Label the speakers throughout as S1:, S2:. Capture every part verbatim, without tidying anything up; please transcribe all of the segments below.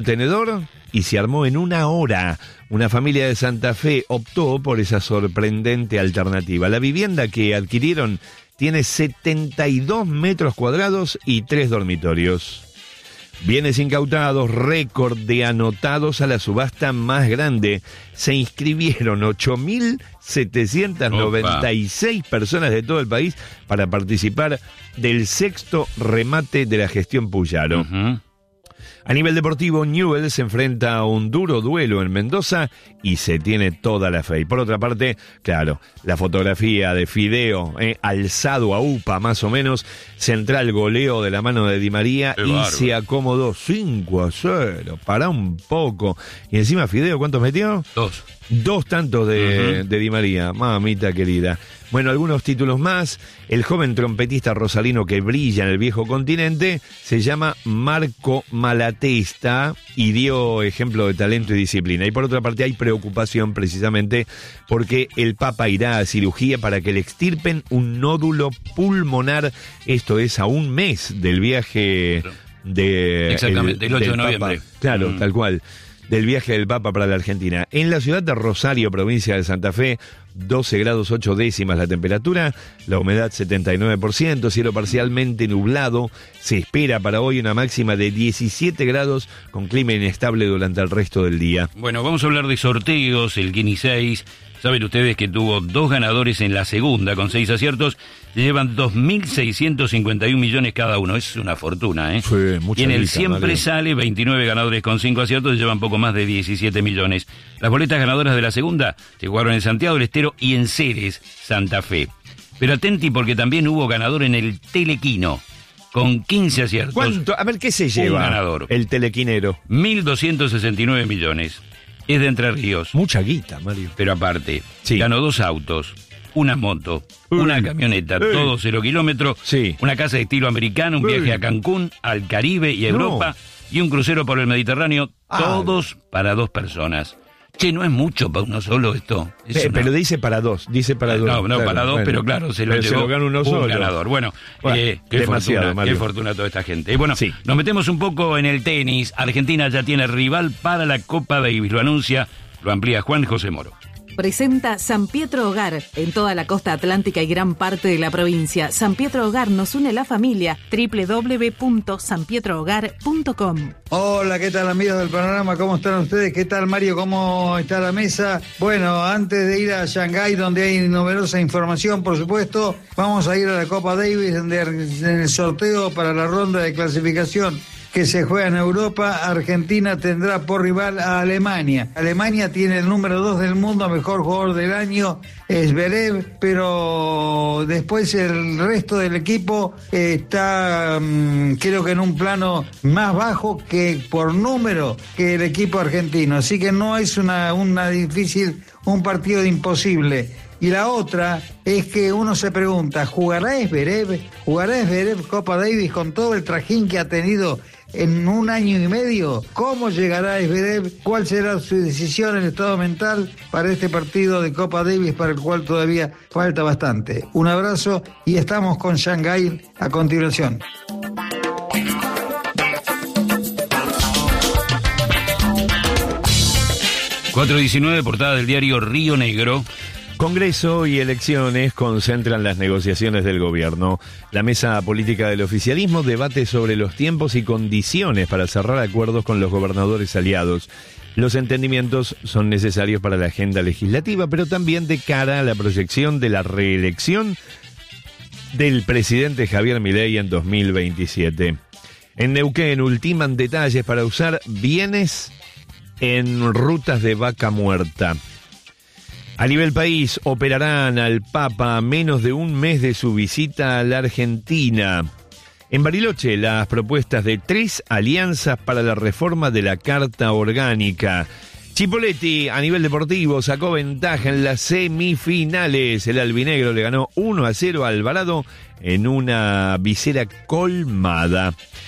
S1: Tenedor y se armó en una hora. Una familia de Santa Fe optó por esa sorprendente alternativa. La vivienda que adquirieron tiene setenta y dos metros cuadrados y tres dormitorios. Bienes incautados, récord de anotados a la subasta más grande. Se inscribieron ocho mil setecientas noventa y seis personas de todo el país para participar del sexto remate de la gestión Puyaro. Uh-huh. A nivel deportivo, Newell's se enfrenta a un duro duelo en Mendoza y se tiene toda la fe. Y por otra parte, claro, la fotografía de Fideo, eh, alzado a upa más o menos, central goleo de la mano de Di María. Qué y bárbaro. Se acomodó cinco a cero, para un poco. Y encima Fideo, ¿cuántos metió?
S2: Dos.
S1: Dos tantos de, uh-huh. de Di María, mamita querida. Bueno, algunos títulos más. El joven trompetista rosalino que brilla en el viejo continente se llama Marco Malatesta y dio ejemplo de talento y disciplina. Y por otra parte hay preocupación precisamente porque el Papa irá a cirugía para que le extirpen un nódulo pulmonar. Esto es a un mes del viaje de...
S2: Exactamente, el, el ocho de noviembre.
S1: Papa. Claro, mm. tal cual. Del viaje del Papa para la Argentina. En la ciudad de Rosario, provincia de Santa Fe, doce grados ocho décimas la temperatura, la humedad setenta y nueve por ciento, cielo parcialmente nublado. Se espera para hoy una máxima de diecisiete grados con clima inestable durante el resto del día.
S2: Bueno, vamos a hablar de sorteos, el Kini seis. Saben ustedes que tuvo dos ganadores en la segunda con seis aciertos. Llevan dos mil seiscientos cincuenta y un millones cada uno. Es una fortuna, ¿eh?
S1: Sí, mucha
S2: y en el
S1: guita,
S2: siempre
S1: Mario.
S2: sale veintinueve ganadores con cinco aciertos y llevan poco más de diecisiete millones. Las boletas ganadoras de la segunda se jugaron en Santiago del Estero y en Ceres, Santa Fe. Pero atenti porque también hubo ganador en el Telequino con quince aciertos.
S1: ¿Cuánto? A ver, ¿qué se lleva?
S2: Un ganador.
S1: El telequinero.
S2: mil doscientos sesenta y nueve millones. Es de Entre Ríos.
S1: Mucha guita, Mario.
S2: Pero aparte,
S1: sí.
S2: ganó dos autos, una moto, Uy. una camioneta, Uy. todo cero kilómetros,
S1: sí.
S2: una casa de estilo americano, un Uy. viaje a Cancún, al Caribe y a Europa, no. y un crucero por el Mediterráneo, ah. todos para dos personas. Che, no es mucho para uno solo esto.
S1: Pe,
S2: una...
S1: Pero dice para dos, dice para dos.
S2: No, no,
S1: claro,
S2: para dos,
S1: bueno.
S2: pero claro, se lo
S1: pero
S2: llevó
S1: se lo gana uno
S2: un
S1: solo.
S2: ganador. Bueno, bueno eh, qué, fortuna, qué fortuna toda esta gente. Y bueno, sí. nos metemos un poco en el tenis. Argentina ya tiene rival para la Copa Davis, lo anuncia, lo amplía Juan José Moro.
S3: Presenta San Pietro Hogar en toda la costa atlántica y gran parte de la provincia. San Pietro Hogar nos une la familia. doble u doble u doble u punto san pietro hogar punto com.
S4: Hola, ¿qué tal amigos del panorama? ¿Cómo están ustedes? ¿Qué tal Mario? ¿Cómo está la mesa? Bueno, antes de ir a Shanghái, donde hay numerosa información, por supuesto, vamos a ir a la Copa Davis, donde en el sorteo para la ronda de clasificación que se juega en Europa, Argentina tendrá por rival a Alemania. Alemania tiene el número dos del mundo, mejor jugador del año, es Zverev, pero después el resto del equipo está, um, creo que en un plano más bajo que por número que el equipo argentino. Así que no es una, una difícil, un partido imposible. Y la otra es que uno se pregunta, ¿jugará Zverev? ¿Jugará Zverev Copa Davis con todo el trajín que ha tenido en un año y medio? ¿Cómo llegará Zverev? ¿Cuál será su decisión en estado mental para este partido de Copa Davis, para el cual todavía falta bastante? Un abrazo y estamos con Shanghái a continuación.
S2: cuatro diecinueve, portada del diario Río Negro.
S1: Congreso y elecciones concentran las negociaciones del gobierno. La mesa política del oficialismo debate sobre los tiempos y condiciones para cerrar acuerdos con los gobernadores aliados. Los entendimientos son necesarios para la agenda legislativa, pero también de cara a la proyección de la reelección del presidente Javier Milei en dos mil veintisiete. En Neuquén ultiman detalles para usar bienes en rutas de vaca muerta. A nivel país, operarán al Papa a menos de un mes de su visita a la Argentina. En Bariloche, las propuestas de tres alianzas para la reforma de la Carta Orgánica. Chipolletti, a nivel deportivo, sacó ventaja en las semifinales. El albinegro le ganó uno a cero a Alvarado en una visera colmada.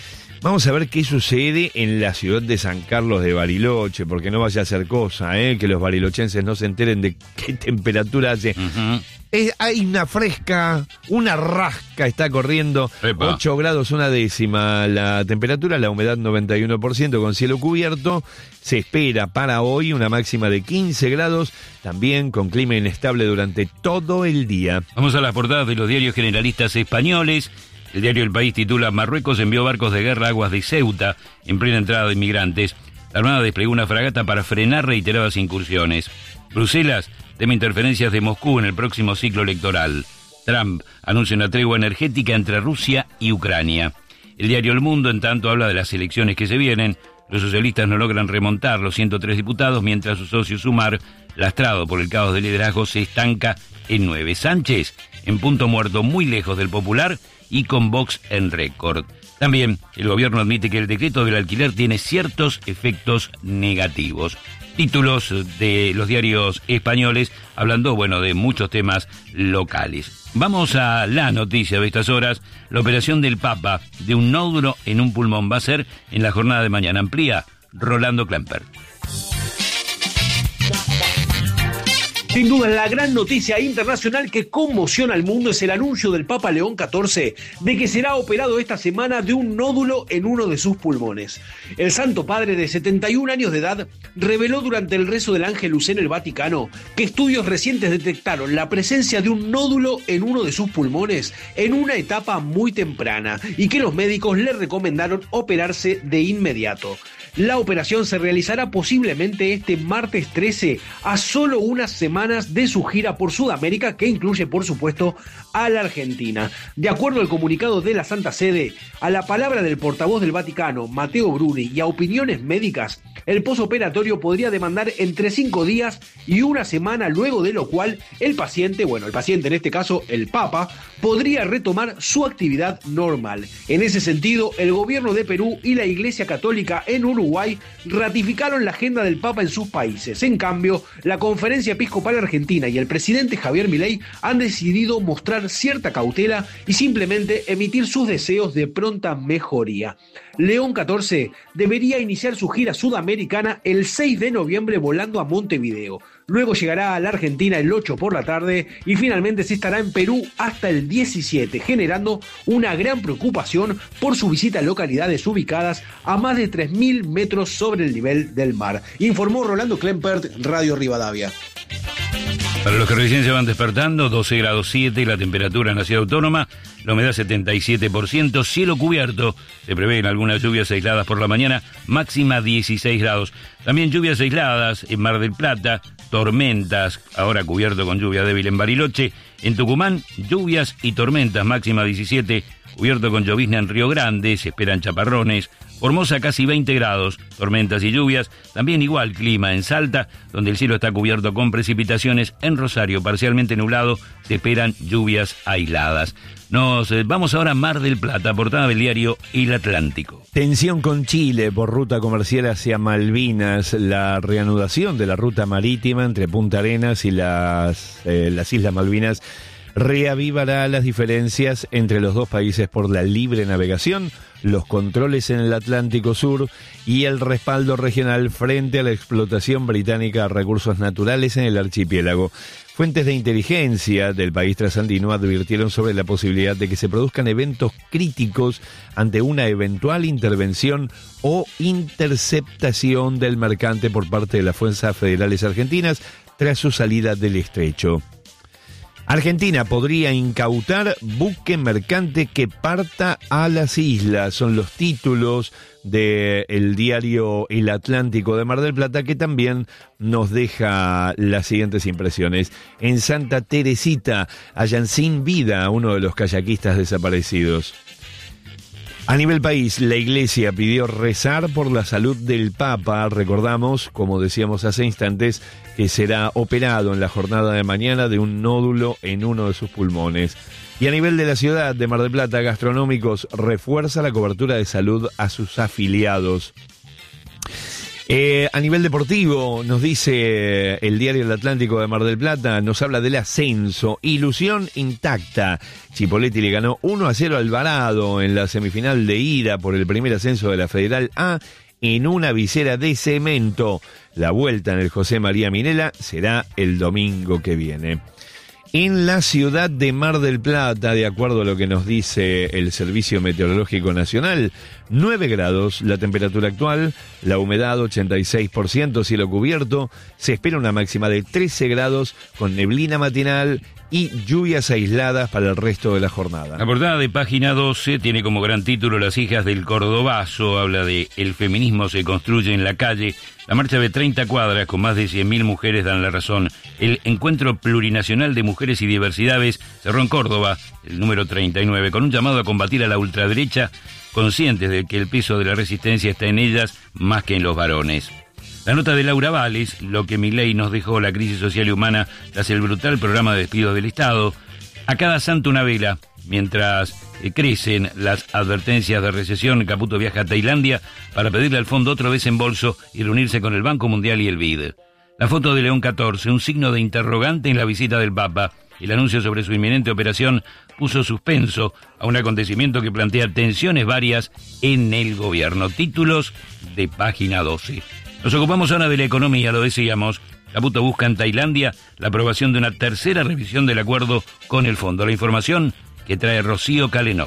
S1: Vamos a ver qué sucede en la ciudad de San Carlos de Bariloche, porque no vaya a ser cosa, ¿eh? Que los barilochenses no se enteren de qué temperatura hace. Uh-huh. Es, hay una fresca, una rasca está corriendo, Epa. ocho grados una décima la temperatura, la humedad noventa y uno por ciento con cielo cubierto. Se espera para hoy una máxima de quince grados, también con clima inestable durante todo el día.
S2: Vamos a las portadas de los diarios generalistas españoles. El diario El País titula: Marruecos envió barcos de guerra a aguas de Ceuta en plena entrada de inmigrantes. La Armada desplegó una fragata para frenar reiteradas incursiones. Bruselas teme interferencias de Moscú en el próximo ciclo electoral. Trump anuncia una tregua energética entre Rusia y Ucrania. El diario El Mundo, en tanto, habla de las elecciones que se vienen. Los socialistas no logran remontar los ciento tres diputados, mientras su socio Sumar, lastrado por el caos de liderazgo, se estanca en nueve. Sánchez, en punto muerto, muy lejos del Popular y con Vox en récord. También el gobierno admite que el decreto del alquiler tiene ciertos efectos negativos. Títulos de los diarios españoles hablando, bueno, de muchos temas locales. Vamos a la noticia de estas horas. La operación del Papa de un nódulo en un pulmón va a ser en la jornada de mañana. Amplía Rolando Klemper.
S5: Sin duda, la gran noticia internacional que conmociona al mundo es el anuncio del Papa León catorce de que será operado esta semana de un nódulo en uno de sus pulmones. El Santo Padre, de setenta y un años de edad, reveló durante el rezo del Ángelus en el Vaticano que estudios recientes detectaron la presencia de un nódulo en uno de sus pulmones en una etapa muy temprana y que los médicos le recomendaron operarse de inmediato. La operación se realizará posiblemente este martes trece, a solo unas semanas de su gira por Sudamérica, que incluye, por supuesto, a la Argentina. De acuerdo al comunicado de la Santa Sede, a la palabra del portavoz del Vaticano, Matteo Bruni, y a opiniones médicas, el posoperatorio podría demandar entre cinco días y una semana, luego de lo cual el paciente, bueno, el paciente en este caso, el Papa, podría retomar su actividad normal. En ese sentido, el gobierno de Perú y la Iglesia Católica en Uruguay ratificaron la agenda del Papa en sus países. En cambio, la Conferencia Episcopal Argentina y el presidente Javier Milei han decidido mostrar cierta cautela y simplemente emitir sus deseos de pronta mejoría. León catorce debería iniciar su gira sudamericana el seis de noviembre volando a Montevideo. Luego llegará a la Argentina el ocho por la tarde y finalmente se estará en Perú hasta el diecisiete, generando una gran preocupación por su visita a localidades ubicadas a más de tres mil metros sobre el nivel del mar. Informó Rolando Klempert, Radio Rivadavia.
S2: Para los que recién se van despertando, doce grados siete la temperatura en la ciudad autónoma, la humedad setenta y siete por ciento, cielo cubierto, se prevén algunas lluvias aisladas por la mañana, máxima dieciséis grados. También lluvias aisladas en Mar del Plata, tormentas, ahora cubierto con lluvia débil en Bariloche. En Tucumán, lluvias y tormentas, máxima diecisiete, cubierto con llovizna en Río Grande, se esperan chaparrones. Formosa casi veinte grados, tormentas y lluvias. También igual clima en Salta, donde el cielo está cubierto con precipitaciones. En Rosario, parcialmente nublado, se esperan lluvias aisladas. Nos eh, vamos ahora a Mar del Plata, portada del diario El Atlántico.
S1: Tensión con Chile por ruta comercial hacia Malvinas. La reanudación de la ruta marítima entre Punta Arenas y las, eh, las Islas Malvinas reavivará las diferencias entre los dos países por la libre navegación, los controles en el Atlántico Sur y el respaldo regional frente a la explotación británica de recursos naturales en el archipiélago. Fuentes de inteligencia del país trasandino advirtieron sobre la posibilidad de que se produzcan eventos críticos ante una eventual intervención o interceptación del mercante por parte de las fuerzas federales argentinas tras su salida del estrecho. Argentina podría incautar buque mercante que parta a las islas. Son los títulos del diario El Atlántico de Mar del Plata, que también nos deja las siguientes impresiones. En Santa Teresita hallan sin vida a uno de los kayakistas desaparecidos. A nivel país, la Iglesia pidió rezar por la salud del Papa. Recordamos, como decíamos hace instantes, que será operado en la jornada de mañana de un nódulo en uno de sus pulmones. Y a nivel de la ciudad de Mar del Plata, Gastronómicos refuerza la cobertura de salud a sus afiliados. Eh, a nivel deportivo, nos dice el diario El Atlántico de Mar del Plata, nos habla del ascenso, ilusión intacta. Chipolletti le ganó uno a cero a Alvarado en la semifinal de ida por el primer ascenso de la Federal A en una visera de cemento. La vuelta en el José María Minella será el domingo que viene. En la ciudad de Mar del Plata, de acuerdo a lo que nos dice el Servicio Meteorológico Nacional, nueve grados la temperatura actual, la humedad ochenta y seis por ciento, cielo cubierto, se espera una máxima de trece grados con neblina matinal y lluvias aisladas para el resto de la jornada.
S2: La portada de página doce tiene como gran título Las hijas del Cordobazo, habla de el feminismo se construye en la calle. La marcha de treinta cuadras con más de cien mil mujeres dan la razón. El Encuentro Plurinacional de Mujeres y Diversidades cerró en Córdoba, el número treinta y nueve, con un llamado a combatir a la ultraderecha, conscientes de que el peso de la resistencia está en ellas más que en los varones. La nota de Laura Vales, lo que Milei nos dejó la crisis social y humana tras el brutal programa de despidos del Estado. A cada santo una vela. Mientras eh, crecen las advertencias de recesión, Caputo viaja a Tailandia para pedirle al fondo otro desembolso y reunirse con el Banco Mundial y el B I D. La foto de León catorce, un signo de interrogante en la visita del Papa. El anuncio sobre su inminente operación puso suspenso a un acontecimiento que plantea tensiones varias en el gobierno. Títulos de página doce. Nos ocupamos ahora de la economía, lo decíamos. Caputo busca en Tailandia la aprobación de una tercera revisión del acuerdo con el fondo. La información que trae Rocío Calenó.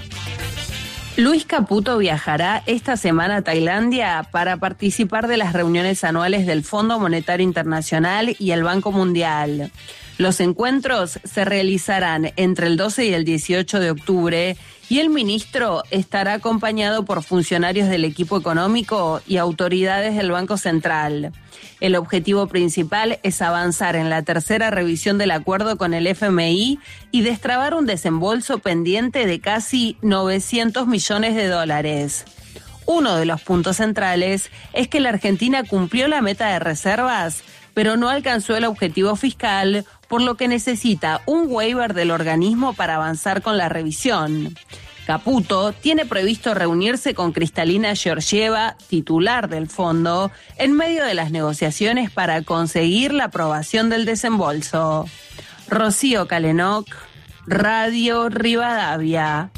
S6: Luis Caputo viajará esta semana a Tailandia para participar de las reuniones anuales del Fondo Monetario Internacional y el Banco Mundial. Los encuentros se realizarán entre el doce y el dieciocho de octubre y el ministro estará acompañado por funcionarios del equipo económico y autoridades del Banco Central. El objetivo principal es avanzar en la tercera revisión del acuerdo con el F M I y destrabar un desembolso pendiente de casi novecientos millones de dólares. Uno de los puntos centrales es que la Argentina cumplió la meta de reservas, pero no alcanzó el objetivo fiscal, por lo que necesita un waiver del organismo para avanzar con la revisión. Caputo tiene previsto reunirse con Cristalina Georgieva, titular del fondo, en medio de las negociaciones para conseguir la aprobación del desembolso. Rocío Calenoc, Radio Rivadavia.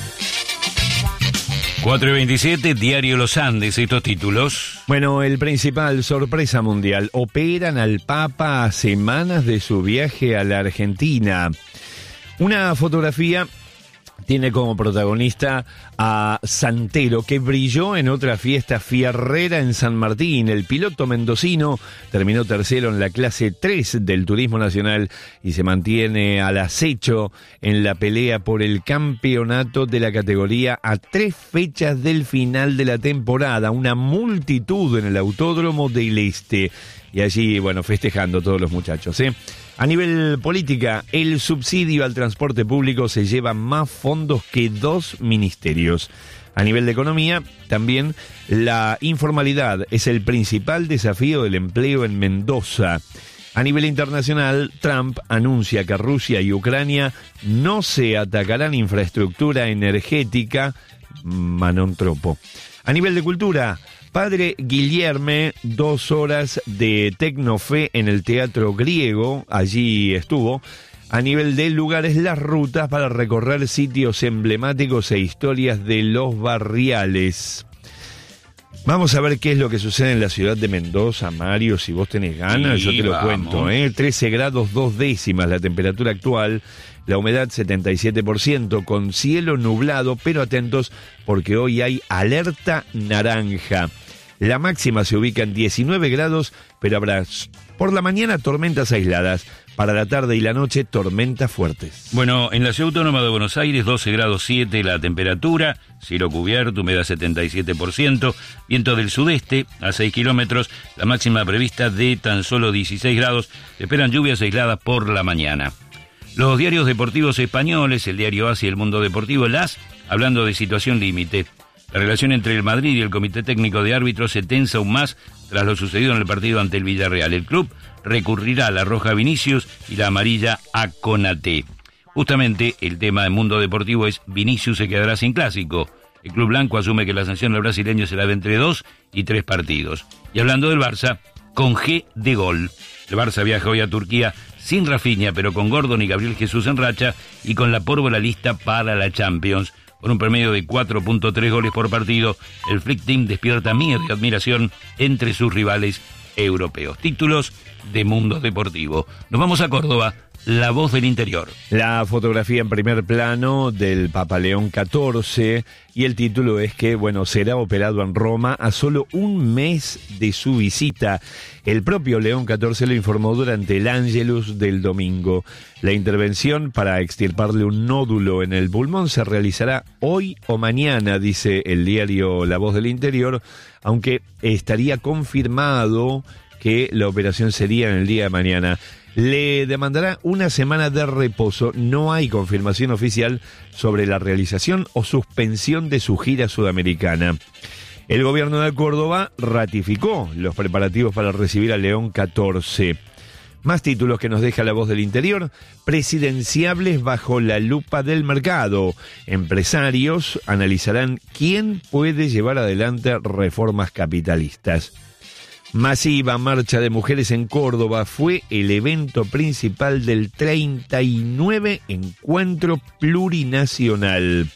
S2: cuatro y veintisiete, Diario Los Andes, estos títulos.
S1: Bueno, el principal, sorpresa mundial. Operan al Papa a semanas de su viaje a la Argentina. Una fotografía tiene como protagonista a Santero, que brilló en otra fiesta fierrera en San Martín. El piloto mendocino terminó tercero en la clase tres del Turismo Nacional y se mantiene al acecho en la pelea por el campeonato de la categoría a tres fechas del final de la temporada. Una multitud en el Autódromo del Este. Y allí, bueno, festejando todos los muchachos, ¿eh? A nivel política, el subsidio al transporte público se lleva más fondos que dos ministerios. A nivel de economía, también la informalidad es el principal desafío del empleo en Mendoza. A nivel internacional, Trump anuncia que Rusia y Ucrania no se atacarán infraestructura energética, Manon Tropo. A nivel de cultura, Padre Guillerme, dos horas de Tecnofe en el Teatro Griego, allí estuvo. A nivel de lugares, las rutas para recorrer sitios emblemáticos e historias de los barriales. Vamos a ver qué es lo que sucede en la ciudad de Mendoza, Mario, si vos tenés ganas, sí, yo te lo vamos. cuento, ¿eh? trece grados dos décimas la temperatura actual, la humedad setenta y siete por ciento, con cielo nublado, pero atentos porque hoy hay alerta naranja. La máxima se ubica en diecinueve grados, pero habrá por la mañana tormentas aisladas. Para la tarde y la noche, tormentas fuertes.
S2: Bueno, en la Ciudad Autónoma de Buenos Aires, doce grados siete la temperatura, cielo cubierto, humedad setenta y siete por ciento, viento del sudeste a seis kilómetros, la máxima prevista de tan solo dieciséis grados, se esperan lluvias aisladas por la mañana. Los diarios deportivos españoles, el diario AS y el Mundo Deportivo, el AS, hablando de situación límite. La relación entre el Madrid y el Comité Técnico de Árbitros se tensa aún más tras lo sucedido en el partido ante el Villarreal. El club recurrirá a la roja a Vinicius y la amarilla a Konaté. Justamente el tema del Mundo Deportivo es Vinicius se quedará sin clásico. El club blanco asume que la sanción al brasileño será de entre dos y tres partidos. Y hablando del Barça, con G de gol. El Barça viaja hoy a Turquía sin Rafinha, pero con Gordon y Gabriel Jesús en racha y con la pólvora lista para la Champions. Con un promedio de cuatro punto tres goles por partido, el Flick Team despierta miedo y admiración entre sus rivales europeos. Títulos de Mundo Deportivo. Nos vamos a Córdoba, la voz del interior.
S1: La fotografía en primer plano del Papa León catorce y el título es que, bueno, será operado en Roma a solo un mes de su visita. El propio León catorce lo informó durante el Ángelus del domingo. La intervención para extirparle un nódulo en el pulmón se realizará hoy o mañana, dice el diario La Voz del Interior, aunque estaría confirmado que la operación sería en el día de mañana. Le demandará una semana de reposo. No hay confirmación oficial sobre la realización o suspensión de su gira sudamericana. El gobierno de Córdoba ratificó los preparativos para recibir a León catorce. Más títulos que nos deja La Voz del Interior. Presidenciables bajo la lupa del mercado. Empresarios analizarán quién puede llevar adelante reformas capitalistas. Masiva marcha de mujeres en Córdoba fue el evento principal del treinta y nueve Encuentro Plurinacional.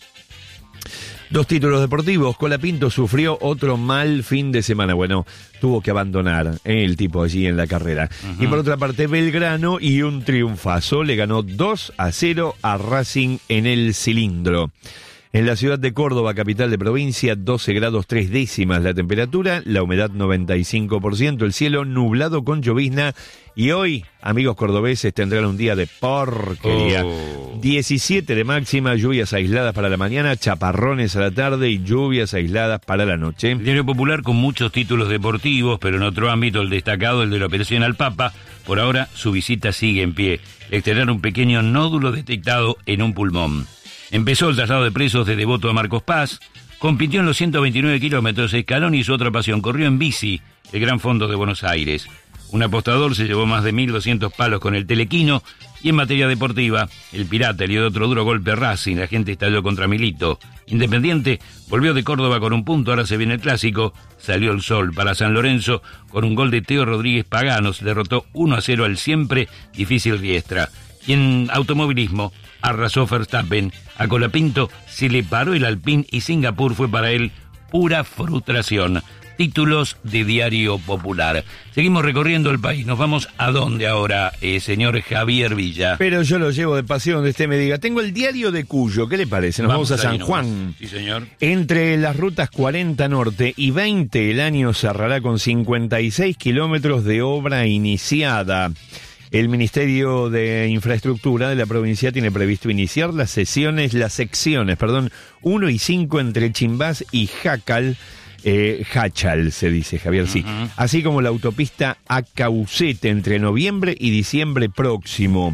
S1: Dos títulos deportivos. Colapinto sufrió otro mal fin de semana. Bueno, tuvo que abandonar eh, el tipo allí en la carrera. Uh-huh. Y por otra parte, Belgrano y un triunfazo. Le ganó dos a cero a Racing en el Cilindro. En la ciudad de Córdoba, capital de provincia, doce grados tres décimas la temperatura, la humedad noventa y cinco por ciento, el cielo nublado con llovizna. Y hoy, amigos cordobeses, tendrán un día de porquería. Oh. diecisiete de máxima, lluvias aisladas para la mañana, chaparrones a la tarde y lluvias aisladas para la noche.
S2: El Diario Popular con muchos títulos deportivos, pero en otro ámbito el destacado, el de la operación al Papa. Por ahora, su visita sigue en pie. Externar un pequeño nódulo detectado en un pulmón. Empezó el traslado de presos de Devoto a Marcos Paz, compitió en los ciento veintinueve kilómetros, escalón y su otra pasión, corrió en bici el Gran Fondo de Buenos Aires. Un apostador se llevó más de mil doscientos palos con el Telequino y en materia deportiva, el Pirata le dio otro duro golpe a Racing, la gente estalló contra Milito. Independiente volvió de Córdoba con un punto, ahora se viene el clásico, salió el sol para San Lorenzo con un gol de Teo Rodríguez Paganos, derrotó uno a cero al siempre difícil Riestra. Y en automovilismo arrasó Verstappen, a Colapinto se le paró el Alpine y Singapur fue para él pura frustración. Títulos de Diario Popular. Seguimos recorriendo el país. Nos vamos a dónde ahora, eh, señor Javier Villa.
S1: Pero yo lo llevo de pasión donde usted me diga. Tengo el Diario de Cuyo. ¿Qué le parece? Nos vamos, vamos a San Juan.
S2: Sí, señor.
S1: Entre las rutas cuarenta Norte y veinte, el año cerrará con cincuenta y seis kilómetros de obra iniciada. El Ministerio de Infraestructura de la provincia tiene previsto iniciar las sesiones, las secciones, perdón, uno y cinco entre Chimbás y Jacal, eh, Hachal se dice, Javier, sí. Uh-huh. Así como la autopista a Caucete entre noviembre y diciembre próximo.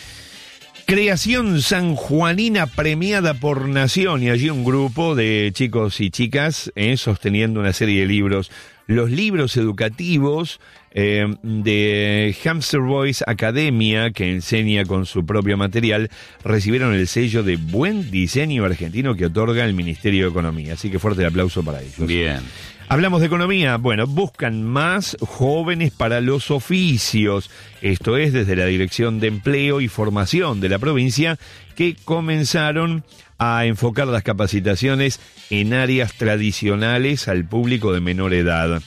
S1: Creación sanjuanina premiada por Nación y allí un grupo de chicos y chicas eh, sosteniendo una serie de libros. Los libros educativos eh, de Hamster Boys Academia, que enseña con su propio material, recibieron el sello de buen diseño argentino que otorga el Ministerio de Economía. Así que fuerte el aplauso para ellos.
S2: Bien.
S1: Hablamos de economía. Bueno, buscan más jóvenes para los oficios. Esto es desde la Dirección de Empleo y Formación de la provincia, que comenzaron a enfocar las capacitaciones en áreas tradicionales al público de menor edad.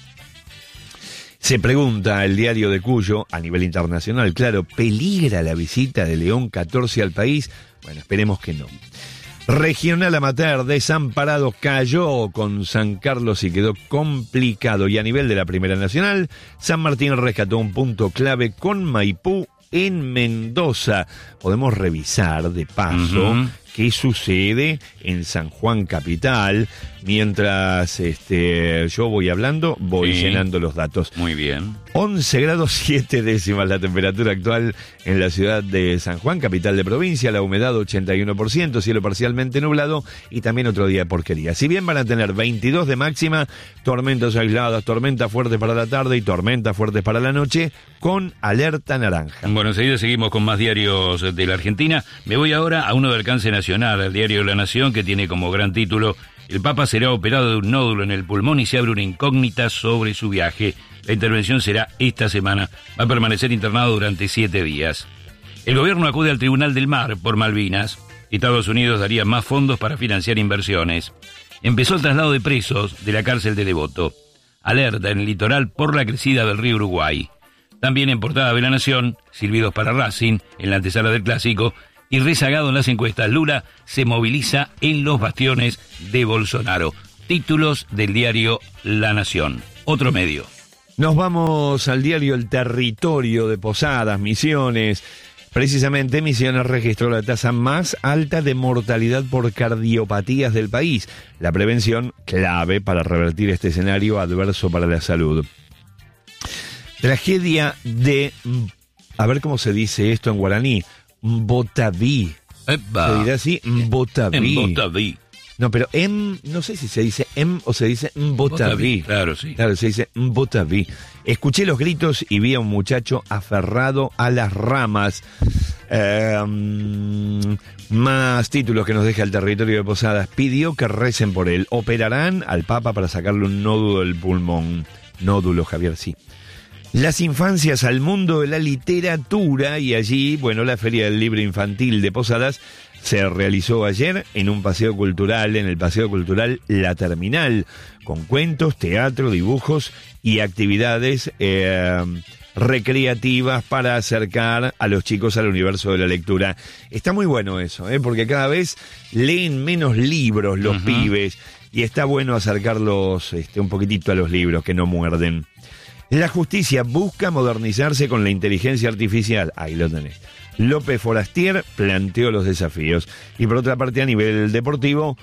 S1: Se pregunta el Diario de Cuyo, a nivel internacional, claro, ¿peligra la visita de León catorce al país? Bueno, esperemos que no. Regional Amateur Desamparados cayó con San Carlos y quedó complicado. Y a nivel de la Primera Nacional, San Martín rescató un punto clave con Maipú en Mendoza. Podemos revisar de paso uh-huh. qué sucede en San Juan Capital. Mientras este, yo voy hablando, voy sí. llenando los datos.
S2: Muy bien.
S1: once grados siete décimas la temperatura actual en la ciudad de San Juan, capital de provincia. La humedad ochenta y uno por ciento, cielo parcialmente nublado y también otro día de porquería. Si bien van a tener veintidós de máxima, tormentas aisladas, tormentas fuertes para la tarde y tormentas fuertes para la noche, con alerta naranja.
S2: Bueno, enseguida seguimos con más diarios de la Argentina. Me voy ahora a uno de alcance nacional, al diario La Nación, que tiene como gran título El Papa será operado de un nódulo en el pulmón y se abre una incógnita sobre su viaje. La intervención será esta semana. Va a permanecer internado durante siete días. El gobierno acude al Tribunal del Mar por Malvinas. Estados Unidos daría más fondos para financiar inversiones. Empezó el traslado de presos de la cárcel de Devoto. Alerta en el litoral por la crecida del río Uruguay. También en portada de La Nación, silbidos para Racing, en la antesala del Clásico, y rezagado en las encuestas, Lula se moviliza en los bastiones de Bolsonaro. Títulos del diario La Nación. Otro medio.
S1: Nos vamos al diario El Territorio de Posadas, Misiones. Precisamente Misiones registró la tasa más alta de mortalidad por cardiopatías del país. La prevención, clave para revertir este escenario adverso para la salud. Tragedia de... A ver cómo se dice esto en guaraní. Mbotaví.
S2: Epa.
S1: ¿Se dirá así? Mbotaví.
S2: Mbotaví.
S1: No, pero em, no sé si se dice em o se dice Mbotaví.
S2: Claro, sí.
S1: Claro, se dice Mbotaví. Escuché los gritos y vi a un muchacho aferrado a las ramas. Eh, um, más títulos que nos deja el Territorio de Posadas. Pidió que recen por él. Operarán al Papa para sacarle un nódulo del pulmón. Nódulo, Javier, sí. Las infancias al mundo de la literatura, y allí, bueno, la Feria del Libro Infantil de Posadas se realizó ayer en un paseo cultural, en el Paseo Cultural La Terminal, con cuentos, teatro, dibujos y actividades eh, recreativas para acercar a los chicos al universo de la lectura. Está muy bueno eso, ¿eh? Porque cada vez leen menos libros los uh-huh. pibes, y está bueno acercarlos este, un poquitito a los libros, que no muerden. La justicia busca modernizarse con la inteligencia artificial. Ahí lo tenés. López Forastier planteó los desafíos. Y por otra parte, a nivel deportivo,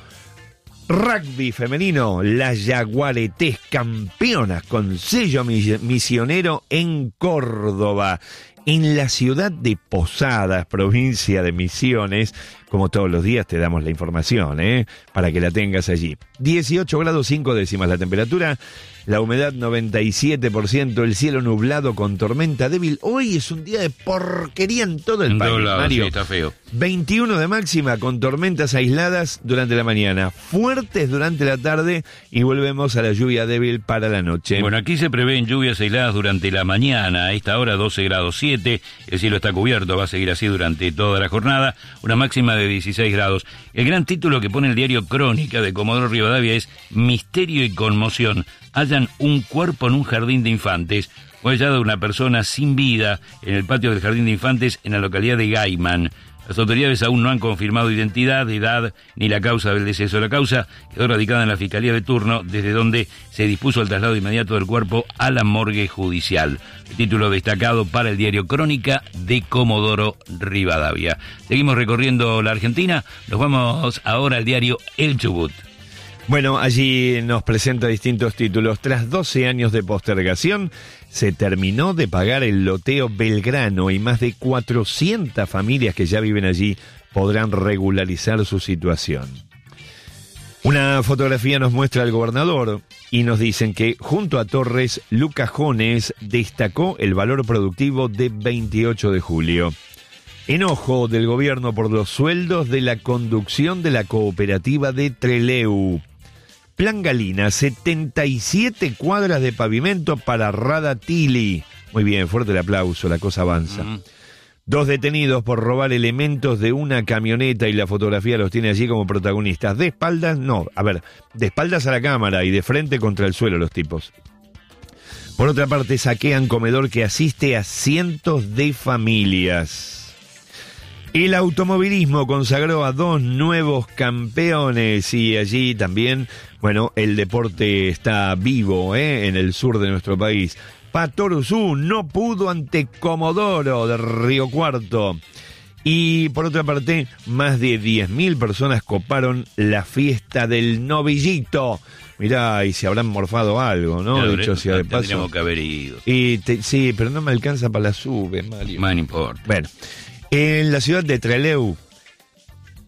S1: rugby femenino, las Yaguaretés campeonas con sello misionero en Córdoba. En la ciudad de Posadas, provincia de Misiones, como todos los días te damos la información, ¿eh? Para que la tengas allí. dieciocho grados cinco décimas la temperatura, la humedad noventa y siete por ciento, el cielo nublado con tormenta débil. Hoy es un día de porquería en todo el
S2: en
S1: país,
S2: lado,
S1: Mario.
S2: Sí, está feo.
S1: veintiuno de máxima con tormentas aisladas durante la mañana, fuertes durante la tarde y volvemos a la lluvia débil para la noche.
S2: Bueno, aquí se prevén lluvias aisladas durante la mañana. A esta hora doce grados siete, el cielo está cubierto, va a seguir así durante toda la jornada, una máxima de dieciséis grados. El gran título que pone el diario Crónica de Comodoro Rivadavia es Misterio y conmoción. Hallan un cuerpo en un jardín de infantes. Fue hallada una persona sin vida en el patio del jardín de infantes en la localidad de Gaiman. Las autoridades aún no han confirmado identidad, edad ni la causa del deceso. La causa quedó radicada en la Fiscalía de turno, desde donde se dispuso el traslado inmediato del cuerpo a la morgue judicial. El título destacado para el diario Crónica de Comodoro Rivadavia. Seguimos recorriendo la Argentina. Nos vamos ahora al diario El Chubut.
S1: Bueno, allí nos presenta distintos títulos. Tras doce años de postergación, se terminó de pagar el loteo Belgrano y más de cuatrocientas familias que ya viven allí podrán regularizar su situación. Una fotografía nos muestra al gobernador y nos dicen que junto a Torres, Lucas Jones destacó el valor productivo de veintiocho de julio. Enojo del gobierno por los sueldos de la conducción de la cooperativa de Trelew. Plan Galina, setenta y siete cuadras de pavimento para Radatili. Muy bien, fuerte el aplauso, la cosa avanza. Uh-huh. Dos detenidos por robar elementos de una camioneta y la fotografía los tiene allí como protagonistas. De espaldas, no, a ver, de espaldas a la cámara y de frente contra el suelo los tipos. Por otra parte, saquean comedor que asiste a cientos de familias. El automovilismo consagró a dos nuevos campeones y allí también, bueno, el deporte está vivo, ¿eh? En el sur de nuestro país. Patoruzú no pudo ante Comodoro de Río Cuarto. Y por otra parte, más de diez mil personas coparon la fiesta del novillito. Mirá, y se habrán morfado algo, ¿no?
S2: Claro,
S1: dicho sea de paso.
S2: Tendríamos que haber ido.
S1: Y te, sí, pero no me alcanza para la sube, Mario.
S2: Más no importa.
S1: Bueno. En la ciudad de Trelew,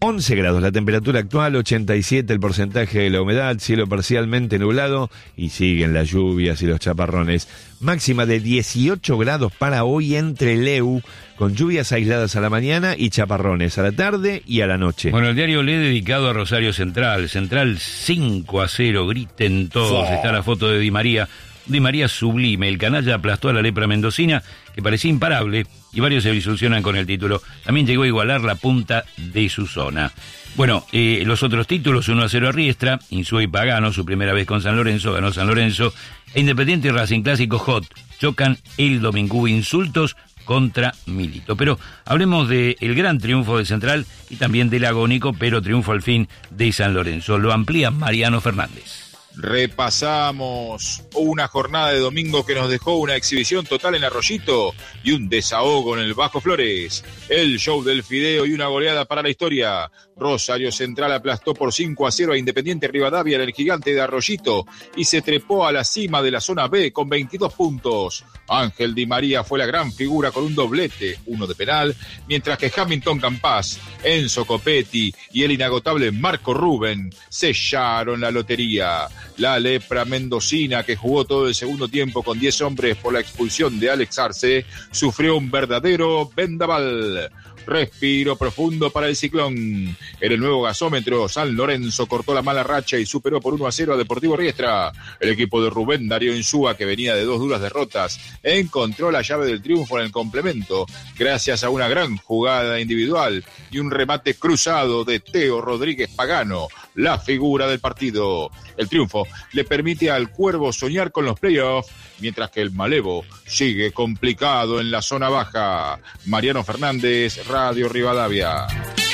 S1: once grados la temperatura actual, ochenta y siete el porcentaje de la humedad, cielo parcialmente nublado y siguen las lluvias y los chaparrones. Máxima de dieciocho grados para hoy en Trelew, con lluvias aisladas a la mañana y chaparrones a la tarde y a la noche.
S2: Bueno, el diario Le dedicado a Rosario Central. Central cinco a cero, griten todos. Está la foto de Di María. Di María sublime, el canalla aplastó a la lepra mendocina, que parecía imparable, y varios se ilusionan con el título. También llegó a igualar la punta de su zona. Bueno, eh, los otros títulos, uno a cero a Riestra, Insúa y Pagano, su primera vez con San Lorenzo, ganó San Lorenzo, e Independiente y Racing Clásico Hot, chocan el domingo, hubo insultos contra Milito. Pero hablemos del gran triunfo de Central y también del agónico, pero triunfo al fin de San Lorenzo. Lo amplía Mariano Fernández.
S7: Repasamos una jornada de domingo que nos dejó una exhibición total en Arroyito y un desahogo en el Bajo Flores. El show del fideo y una goleada para la historia. Rosario Central aplastó por cinco a cero a Independiente Rivadavia en el gigante de Arroyito y se trepó a la cima de la zona B con veintidós puntos. Ángel Di María fue la gran figura con un doblete, uno de penal, mientras que Hamilton Campas, Enzo Copetti y el inagotable Marco Rubén sellaron la lotería. La lepra mendocina, que jugó todo el segundo tiempo con diez hombres por la expulsión de Alex Arce, sufrió un verdadero vendaval. Respiro profundo para el Ciclón. En el nuevo gasómetro, San Lorenzo cortó la mala racha y superó por uno a cero a Deportivo Riestra. El equipo de Rubén Darío Insúa, que venía de dos duras derrotas, encontró la llave del triunfo en el complemento, gracias a una gran jugada individual y un remate cruzado de Teo Rodríguez Pagano, la figura del partido. El triunfo le permite al Cuervo soñar con los playoffs, mientras que el Malevo sigue complicado en la zona baja. Mariano Fernández, Radio Rivadavia.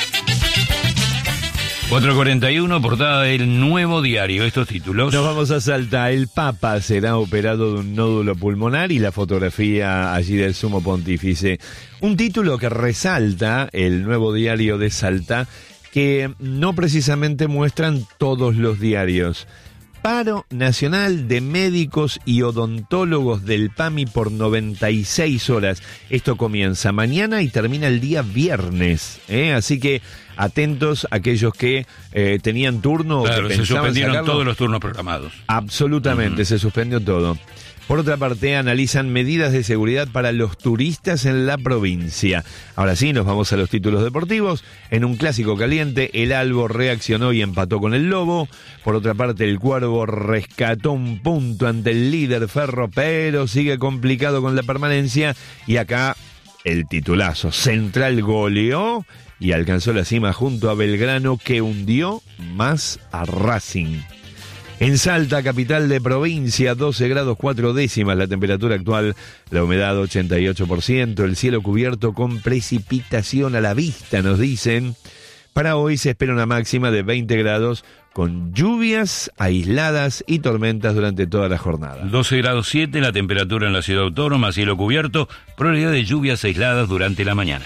S2: cuatro cuarenta y uno, portada del Nuevo Diario. Estos títulos.
S1: Nos vamos a Salta. El Papa será operado de un nódulo pulmonar y la fotografía allí del Sumo Pontífice. Un título que resalta el Nuevo Diario de Salta, que no precisamente muestran todos los diarios. Paro nacional de médicos y odontólogos del PAMI por noventa y seis horas. Esto comienza mañana y termina el día viernes, ¿eh? Así que atentos aquellos que eh, tenían turno.
S2: Claro,
S1: o que
S2: se
S1: pensaban
S2: suspendieron
S1: sacarlo.
S2: todos los turnos programados.
S1: Absolutamente, uh-huh. Se suspendió todo. Por otra parte, analizan medidas de seguridad para los turistas en la provincia. Ahora sí, nos vamos a los títulos deportivos. En un clásico caliente, el Albo reaccionó y empató con el Lobo. Por otra parte, el Cuervo rescató un punto ante el líder Ferro, pero sigue complicado con la permanencia. Y acá, el titulazo. Central goleó y alcanzó la cima junto a Belgrano, que hundió más a Racing. En Salta, capital de provincia, doce grados cuatro décimas la temperatura actual, la humedad ochenta y ocho por ciento, el cielo cubierto con precipitación a la vista, nos dicen. Para hoy se espera una máxima de veinte grados con lluvias aisladas y tormentas durante toda la jornada.
S2: doce grados siete la temperatura en la ciudad autónoma, cielo cubierto, probabilidad de lluvias aisladas durante la mañana.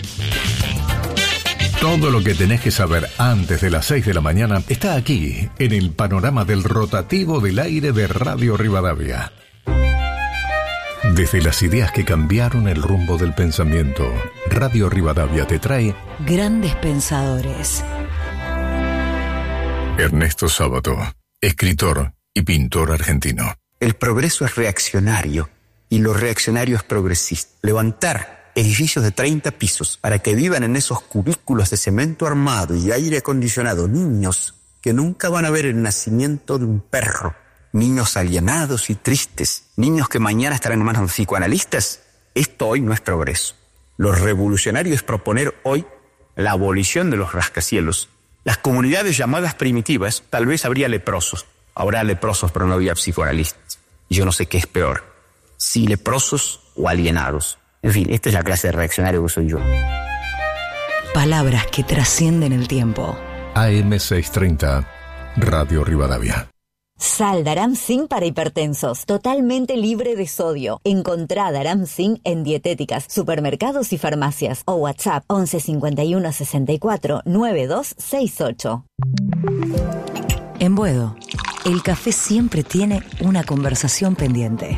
S8: Todo lo que tenés que saber antes de las seis de la mañana está aquí, en el panorama del rotativo del aire de Radio Rivadavia. Desde las ideas que cambiaron el rumbo del pensamiento, Radio Rivadavia te trae
S9: Grandes Pensadores.
S8: Ernesto Sábato, escritor y pintor argentino.
S10: El progreso es reaccionario y lo reaccionario es progresista. Levantar edificios de treinta pisos para que vivan en esos cubículos de cemento armado y aire acondicionado niños que nunca van a ver el nacimiento de un perro, niños alienados y tristes, niños que mañana estarán en manos de psicoanalistas. Esto hoy no es progreso. Lo revolucionario es proponer hoy la abolición de los rascacielos. Las comunidades llamadas primitivas, tal vez habría leprosos. Habrá leprosos, pero no había psicoanalistas. Y yo no sé qué es peor, si leprosos o alienados. En fin, esta es la clase de reaccionario que soy yo.
S9: Palabras que trascienden el tiempo.
S8: A M seiscientos treinta, Radio Rivadavia.
S11: Sal Daram Zinc para hipertensos, totalmente libre de sodio. Encontrá Daram Zinc en dietéticas, supermercados y farmacias. O WhatsApp once cincuenta y uno sesenta y cuatro noventa y dos sesenta y ocho.
S9: En Buedo, el café siempre tiene una conversación pendiente.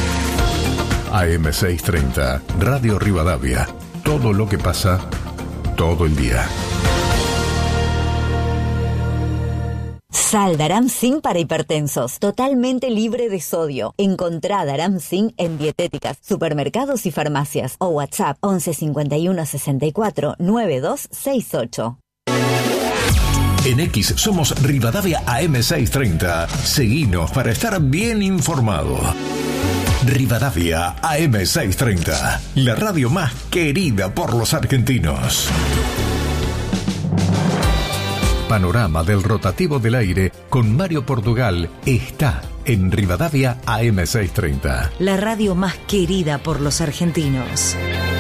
S8: A M seiscientos treinta, Radio Rivadavia. Todo lo que pasa todo el día.
S11: Sal Daramcin para hipertensos, totalmente libre de sodio. Encontrá Daramcin en dietéticas, supermercados y farmacias o WhatsApp once cincuenta y uno sesenta y cuatro noventa y dos sesenta y ocho.
S8: En X somos Rivadavia A M seiscientos treinta. Seguinos para estar bien informado. Rivadavia A M seiscientos treinta, la radio más querida por los argentinos. Panorama del rotativo del aire con Mario Portugal está en Rivadavia A M seiscientos treinta.
S9: La radio más querida por los argentinos.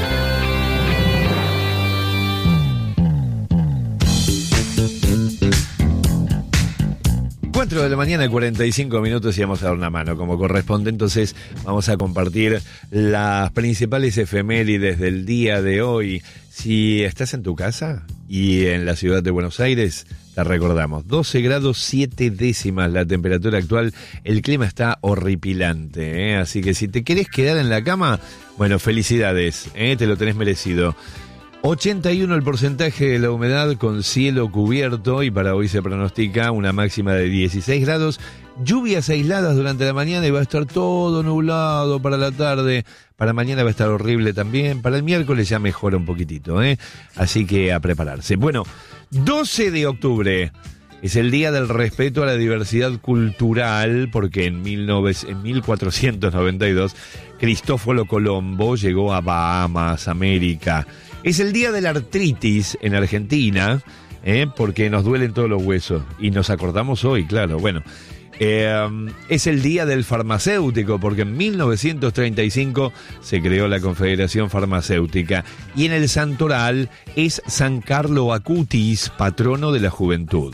S1: cuatro de la mañana, cuarenta y cinco minutos y vamos a dar una mano como corresponde. Entonces vamos a compartir las principales efemérides del día de hoy. Si estás en tu casa y en la ciudad de Buenos Aires, te recordamos, doce grados siete décimas la temperatura actual, el clima está horripilante, ¿eh? Así que si te querés quedar en la cama, bueno, felicidades, ¿eh? Te lo tenés merecido. ochenta y uno el porcentaje de la humedad con cielo cubierto y para hoy se pronostica una máxima de dieciséis grados, lluvias aisladas durante la mañana y va a estar todo nublado para la tarde. Para mañana va a estar horrible también, para el miércoles ya mejora un poquitito, ¿eh? Así que a prepararse. Bueno, doce de octubre es el Día del Respeto a la Diversidad Cultural, porque en, en mil cuatrocientos noventa y dos Cristóforo Colombo llegó a Bahamas, América. Es el Día de la Artritis en Argentina, ¿eh? Porque nos duelen todos los huesos y nos acordamos hoy, claro. Bueno, eh, es el Día del Farmacéutico, porque en mil novecientos treinta y cinco se creó la Confederación Farmacéutica y en el santoral es San Carlo Acutis, patrono de la juventud.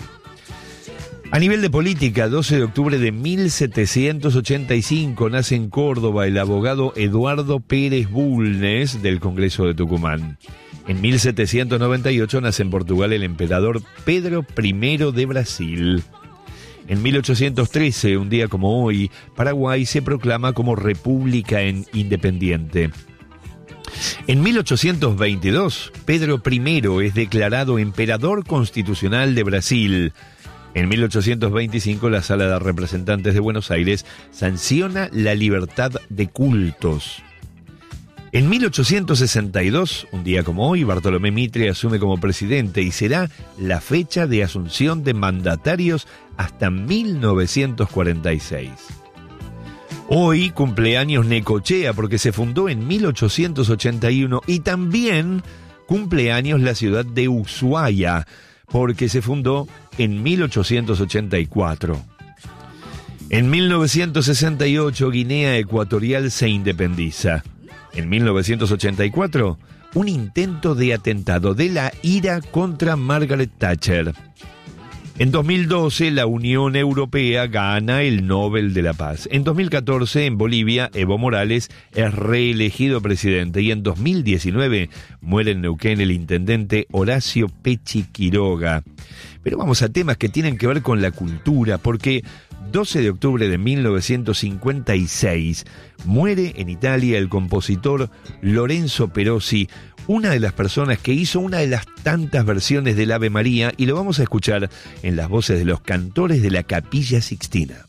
S1: A nivel de política, doce de octubre de mil setecientos ochenta y cinco nace en Córdoba el abogado Eduardo Pérez Bulnes del Congreso de Tucumán. En mil setecientos noventa y ocho nace en Portugal el emperador Pedro primero de Brasil. En mil ochocientos trece, un día como hoy, Paraguay se proclama como república independiente. En mil ochocientos veintidós, Pedro primero es declarado emperador constitucional de Brasil. En mil ochocientos veinticinco, la Sala de Representantes de Buenos Aires sanciona la libertad de cultos. En mil ochocientos sesenta y dos, un día como hoy, Bartolomé Mitre asume como presidente y será la fecha de asunción de mandatarios hasta mil novecientos cuarenta y seis. Hoy cumpleaños Necochea porque se fundó en mil ochocientos ochenta y uno y también cumpleaños la ciudad de Ushuaia porque se fundó en mil ochocientos ochenta y cuatro. En mil novecientos sesenta y ocho, Guinea Ecuatorial se independiza. En mil novecientos ochenta y cuatro, un intento de atentado de la ira contra Margaret Thatcher. En dos mil doce, la Unión Europea gana el Nobel de la Paz. En dos mil catorce, en Bolivia, Evo Morales es reelegido presidente. Y en dos mil diecinueve, muere en Neuquén el intendente Horacio Pechi Quiroga. Pero vamos a temas que tienen que ver con la cultura, porque doce de octubre de mil novecientos cincuenta y seis muere en Italia el compositor Lorenzo Perosi, una de las personas que hizo una de las tantas versiones del Ave María, y lo vamos a escuchar en las voces de los cantores de la Capilla Sixtina.